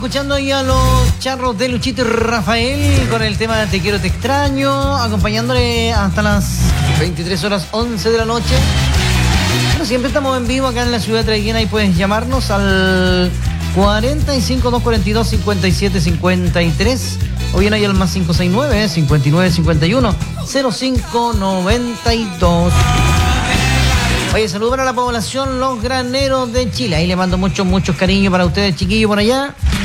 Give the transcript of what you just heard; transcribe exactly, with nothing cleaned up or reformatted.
escuchando ahí a los charros de Luchito y Rafael con el tema Te quiero, te extraño, acompañándole hasta las veintitrés horas once de la noche. Bueno, siempre estamos en vivo acá en la ciudad de Traiguena y puedes llamarnos al cuarenta y cinco, doscientos cuarenta y dos, cincuenta y siete cincuenta y tres o bien ahí al más cinco seis nueve, cincuenta y nueve cincuenta y uno, cero cinco noventa y dos. Oye, saludos para la población Los Graneros de Chile. Ahí le mando muchos, muchos cariños para ustedes, chiquillos, por allá.